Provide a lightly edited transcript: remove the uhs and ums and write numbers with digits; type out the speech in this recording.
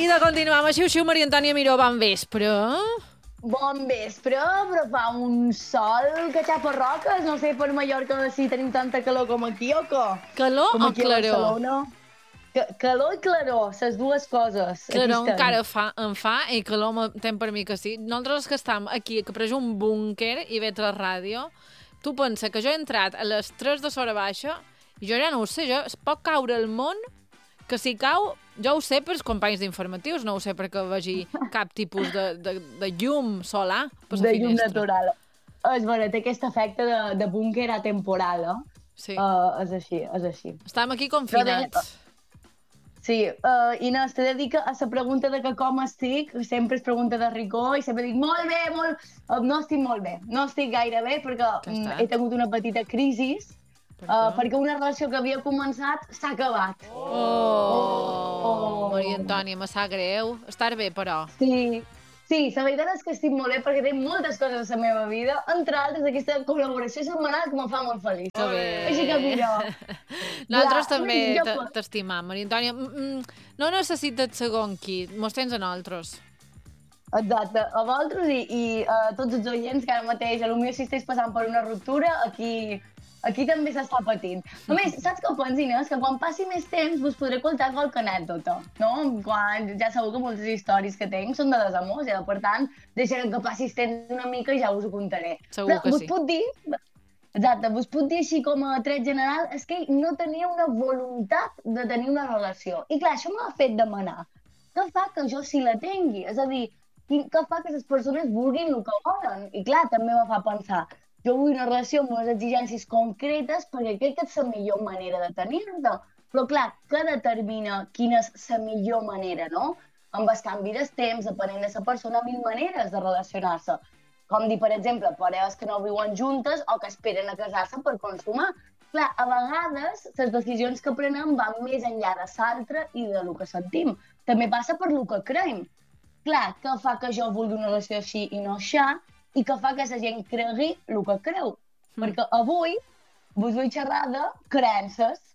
I de continuar amb Xiu-Xiu, Maria Antònia Miró, bon vespre. Bon vespre, però fa un sol que xapa roques. No sé, per Mallorca si tenim tanta calor com aquí o què? Calor com o aquí claror? A Barcelona. Calor i claror, les dues coses. Claror encara em fa i calor m'entén per mi que sí. Nosaltres que estem aquí, que pareix un búnquer i veig la ràdio, tu pensa que jo he entrat a les 3 de l'hora baixa i jo ja no ho sé, es pot caure el món, que si cau, jo ho sé pels companys d'informatius, no ho sé perquè vegi cap tipus de llum solar per la de llum finestra. natural. És vera, té aquest efecte de búnquer atemporal, Sí. És així, és així. Estem aquí confinats. Sí, Inés, t'he de dir que a la pregunta de que com estic, sempre és pregunta de rigor i sempre dic molt bé, no estic molt bé, no estic gaire bé perquè he tingut una petita crisi perquè una relació que havia començat s'ha acabat. Maria Antònia, me sap greu. Estar bé, però. Sí, la veritat és que estic molt bé perquè tinc moltes coses a la meva vida, entre altres aquesta col·laboració setmanal que em fa molt feliç. Així que mira... Nosaltres també t'estimam, Maria Antònia. No necessites segon qui, mos tens a nosaltres. Exacte, a vosaltres i a tots els oients que ara mateix, potser si estàs passant per una ruptura, aquí també s'està patint. A més, saps què penso, Inés? Que quan passi més temps vos podré contar qualque anècdota, no? Ja sabeu que moltes històries que tinc són de desamors, i per tant, deixarem que passi temps una mica i ja us ho contaré. Segur que sí. Exacte, vos puc dir així com a tret general, és que no tenia una voluntat de tenir una relació. I clar, això m'ha fet demanar. Què fa que jo sí la tingui? És a dir, què fa que les persones vulguin el que volen? I clar, també me fa pensar, jo vull una relació amb unes exigències concretes perquè crec que és la millor manera de tenir-la. Però clar, què determina quina és la millor manera, no? Amb el canvi del temps, depenent de la persona, 1000 maneres de relacionar-se. Com dir, per exemple, parelles que no viuen juntes o que esperen a casar-se per consumar. Clar, a vegades les decisions que prenem van més enllà de l'altre i de lo que sentim. També passa per lo que creiem. Clar, què fa que jo vulgui una relació així i no així, i què fa que la gent cregui el que creu. Perquè avui vos vull xerrar de creences.